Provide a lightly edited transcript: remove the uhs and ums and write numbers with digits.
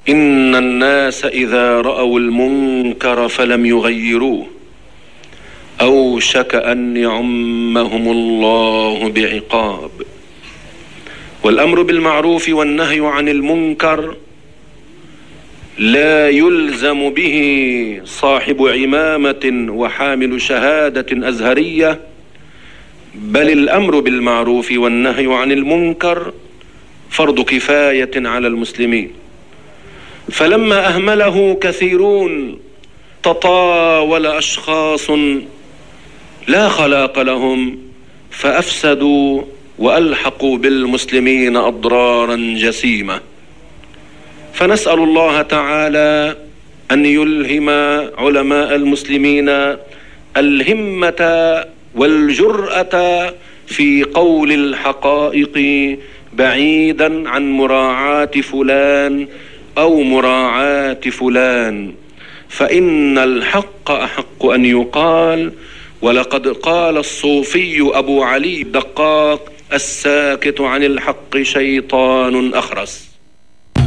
إن الناس إذا رأوا المنكر فلم يغيروه أوشك أن يعمهم الله بعقاب. والأمر بالمعروف والنهي عن المنكر لا يلزم به صاحب عمامة وحامل شهادة أزهرية، بل الأمر بالمعروف والنهي عن المنكر فرض كفاية على المسلمين. فلما أهمله كثيرون تطاول أشخاص لا خلاق لهم فأفسدوا وألحقوا بالمسلمين أضرارا جسيمة. فنسأل الله تعالى أن يلهم علماء المسلمين الهمة والجرأة في قول الحقائق بعيدا عن مراعاة فلان أو مراعاة فلان، فإن الحق أحق أن يقال. ولقد قال الصوفي أبو علي الدقاق: الساكت عن الحق شيطان أخرس.